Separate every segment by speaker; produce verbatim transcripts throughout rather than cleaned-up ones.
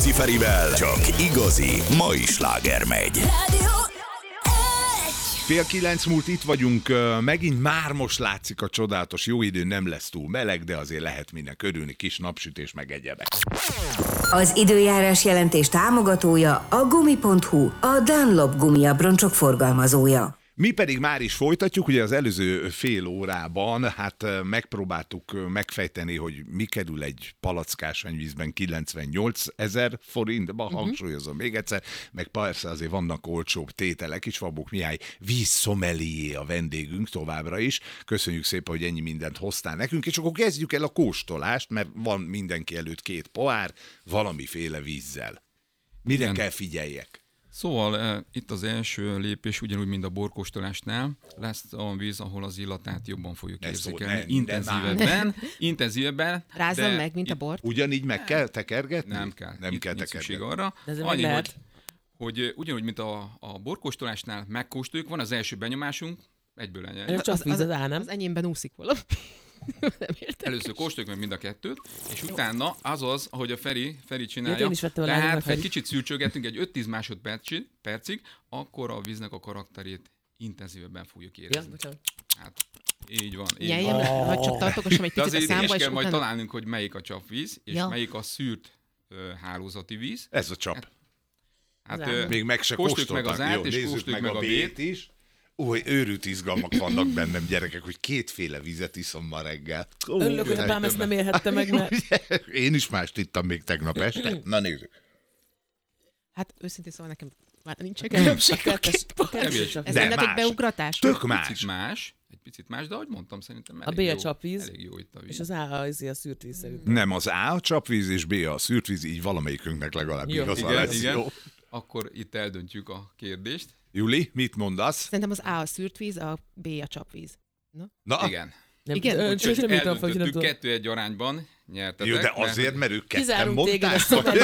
Speaker 1: Rádiókafé Ferivel csak igazi mai sláger megy. Fél kilenc múlt, itt vagyunk, megint már most látszik a csodálatos jó idő, nem lesz túl meleg, de azért lehet mindenek örülni, kis napsütés meg egyebek.
Speaker 2: Az időjárás jelentés támogatója a gumi pont hu, a Dunlop gumiabroncsok forgalmazója.
Speaker 1: Mi pedig már is folytatjuk, ugye az előző fél órában hát megpróbáltuk megfejteni, hogy mi kerül egy palackásványvízben kilencvennyolc ezer forintba, uh-huh. hangsúlyozom még egyszer, meg persze azért vannak olcsóbb tételek is, Vabók Mihály vízszomelié a vendégünk továbbra is. Köszönjük szépen, hogy ennyi mindent hoztál nekünk, és akkor kezdjük el a kóstolást, mert van mindenki előtt két pohár, valamiféle vízzel. Mire Igen. kell figyeljek?
Speaker 3: Szóval e, itt az első lépés, ugyanúgy, mint a borkóstolásnál, lesz olyan víz, ahol az illatát jobban fogjuk ne érzékelni. Szó, ne, intenzívebben. intenzívebben.
Speaker 4: Rázzon meg, mint a bort.
Speaker 1: Ugyanígy meg kell tekergetni?
Speaker 3: Nem kell.
Speaker 1: Nem
Speaker 3: itt
Speaker 1: kell
Speaker 3: nincs
Speaker 1: tekergetni.
Speaker 3: Arra. Annyi, hogy, hogy ugyanúgy, mint a, a borkóstolásnál megkóstoljuk, van az első benyomásunk, egyből ennyi.
Speaker 5: Az, az, az, az, az
Speaker 4: enyémben úszik valami.
Speaker 3: Először kóstoljuk meg mind a kettőt, és utána az az, ahogy a Feri, Feri csinálja,
Speaker 5: ja,
Speaker 3: tehát ha egy kicsit szürcsögetünk egy öt-tíz másodpercig, percig, akkor a víznek a karakterét intenzívebben fogjuk érezni.
Speaker 5: Ja,
Speaker 3: hát, így van. Így
Speaker 4: Jeljem,
Speaker 3: van.
Speaker 4: vagy csak tartogassam egy picit a számba, és
Speaker 3: kell
Speaker 4: utána...
Speaker 3: majd találnunk, hogy melyik a csapvíz, és
Speaker 4: ja.
Speaker 3: melyik a szűrt uh, hálózati víz.
Speaker 1: Ez a csap.
Speaker 3: Hát, hát,
Speaker 1: még meg se
Speaker 3: kóstoljuk meg az át,
Speaker 1: jó,
Speaker 3: és kóstoljuk meg a bét
Speaker 1: is. Új, őrült izgalmak vannak bennem, gyerekek, hogy kétféle vizet iszom ma reggel.
Speaker 5: Örülök, hogy apám ezt nem élhette meg, mert...
Speaker 1: Én is mást ittam még tegnap este. Na nézzük.
Speaker 4: Hát őszintén szóval nekem már nincs különbség. Ez nem nekik beugratás?
Speaker 1: Tök más.
Speaker 3: Picit más. Egy picit más, de ahogy mondtam, szerintem elég,
Speaker 5: a B
Speaker 3: jó,
Speaker 5: a csapvíz,
Speaker 3: elég jó itt a víz.
Speaker 5: És az A a, a szűrt víz szerintem.
Speaker 1: Nem, az A a csapvíz és B a szűrt víz, így valamelyikünknek legalább igaza lesz.
Speaker 3: Igen.
Speaker 1: Jó.
Speaker 3: Akkor itt eldöntjük a kérdést.
Speaker 1: Juli, mit mondasz?
Speaker 4: Szerintem az A a szűrt víz, a B a csapvíz. Na?
Speaker 1: Na?
Speaker 3: Igen.
Speaker 5: Nem,
Speaker 4: Igen,
Speaker 5: ö,
Speaker 3: úgyhogy eldöntöttük kettő-egy arányban, nyertetek.
Speaker 1: Jó, de azért, mert ők ketten
Speaker 5: kizárunk
Speaker 1: mondták.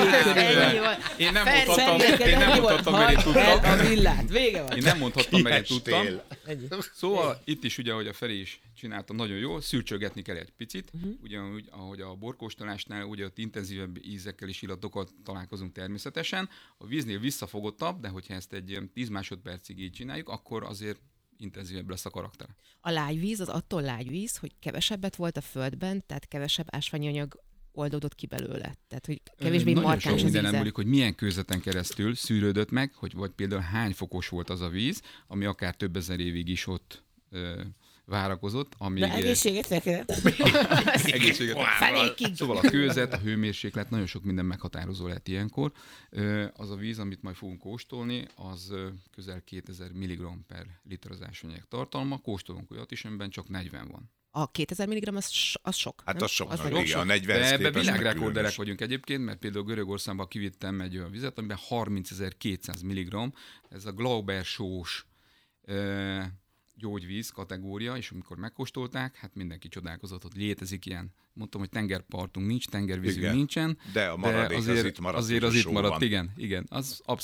Speaker 3: Én nem mondhattam, én nem mondhattam, mert én tudtam.
Speaker 5: A villát, vége van.
Speaker 3: Én nem mondhattam, mert én tudtam.
Speaker 5: Ennyi.
Speaker 3: Szóval itt is ugye, ahogy a Feri is csinálta nagyon jól, szürcsögetni kell egy picit, uh-huh. ugyanúgy, ahogy a borkóstolásnál, ugye ott intenzívebb ízekkel és illatokkal találkozunk természetesen. A víznél visszafogottabb, de hogyha ezt egy tíz másodpercig így csináljuk, akkor azért intenzívebb lesz a karakter.
Speaker 4: A lágyvíz az attól lágyvíz, hogy kevesebbet volt a földben, tehát kevesebb ásványi anyag oldódott ki belőle. Tehát, hogy kevésbé
Speaker 3: Nagyon
Speaker 4: markáns
Speaker 3: sok
Speaker 4: az
Speaker 3: minden
Speaker 4: íze.
Speaker 3: múlik, hogy milyen kőzeten keresztül szűrődött meg, hogy vagy például hány fokos volt az a víz, ami akár több ezer évig is ott ö, várakozott. Amíg,
Speaker 5: Na egészséget neked.
Speaker 3: egészséget. Szóval a kőzet, a hőmérséklet, nagyon sok minden meghatározó lehet ilyenkor. Az a víz, amit majd fogunk kóstolni, az közel kétezer milligramm per liter az ásványanyag tartalma. Kóstolunk olyat is, amiben csak negyven van.
Speaker 4: A kétezer milligramm az, az sok.
Speaker 1: Hát
Speaker 4: nem?
Speaker 1: az sok,
Speaker 4: az
Speaker 1: igen, sok. A negyvenhez
Speaker 3: de
Speaker 1: képest
Speaker 3: ebben világrekorderek vagyunk egyébként, mert például Görögországban kivittem egy olyan vizet, amiben harmincezer-kétszáz milligramm, ez a Glauber sós uh, gyógyvíz kategória, és amikor megkóstolták, hát mindenki csodálkozott, hogy létezik ilyen. Mondtam, hogy tengerpartunk nincs, tengervízünk nincsen.
Speaker 1: De a maradék
Speaker 3: de azért,
Speaker 1: az itt maradt.
Speaker 3: Azért az itt maradt, igen. igen. Az